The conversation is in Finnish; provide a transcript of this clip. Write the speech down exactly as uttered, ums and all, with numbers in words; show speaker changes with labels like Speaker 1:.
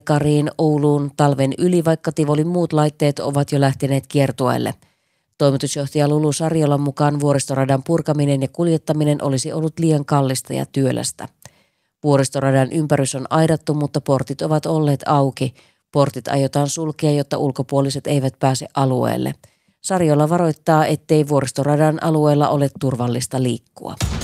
Speaker 1: Kariin, Ouluun talven yli, vaikka Tivolin muut laitteet ovat jo lähteneet kiertueelle. Toimitusjohtaja Lulu Sariolan mukaan vuoristoradan purkaminen ja kuljettaminen olisi ollut liian kallista ja työlästä. Vuoristoradan ympärys on aidattu, mutta portit ovat olleet auki. Portit aiotaan sulkea, jotta ulkopuoliset eivät pääse alueelle. Sariola varoittaa, ettei vuoristoradan alueella ole turvallista liikkua.